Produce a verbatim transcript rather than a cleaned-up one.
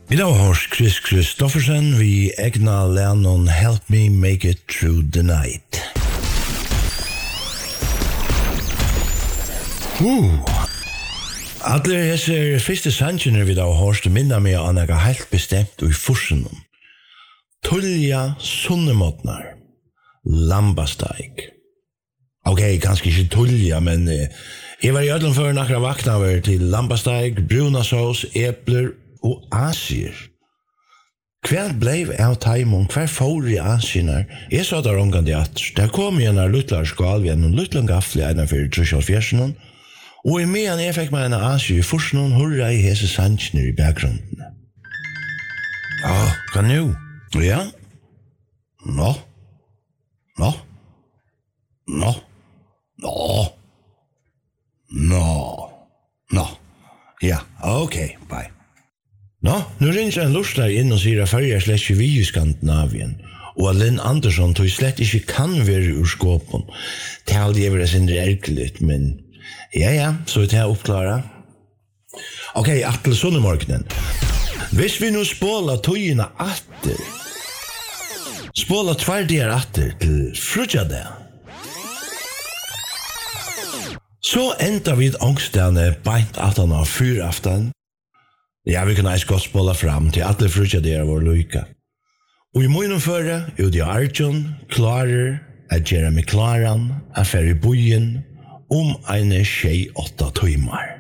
Vi da har Chris Kristoffersen vi egna lærnon Help Me Make It Through the Night. Uh. Alle hese første sannsjoner vi da har hørst minna med an ega helt bestemt og i fursen. Tullja sunnemotnar. Lambasteik. Ok, kanskje ikke tullja, men eh, jeg var i ødelen før nakra vakna over til lambasteik, brunasås, epler og asier. Hver bleiv av taimon, hver får i asienar? Jeg sa der omgående at der kom igjen av luttlar skal vi en luttlang gaffli ena fyrir trusjålfjersen, og i medan jeg fikk meg en asier i fursen, hurra i hese sannsjoner i bakgrunden. Ja, hva nu? Ja? Nå? Nå? Nå? Nå? Nå? Nå? Ja, ok, bye. Nå, nu ringer en lustar inn og sier at fyrir slett ikke vi i Skandinavien, og at Lynn Andersson tog slett ikke kan være ur skåpen. Det hadde jeg vært sin erkeligt, men ja, ja, så er det her oppklara. Ok, Atle Sunnemorgenen. Hvis vi nu spåla tøyina atter, spåla tverdigar atter til frutjade, så enda vi ångstene beint atan av fyraftan. Ja, vi kan eis godt spåla fram til alle frutjade vår lyka. Og i munnen føre, Udi Arjun, klarer at gjøre med klaran, affære i bojen, om eine tjej åtta tøymar.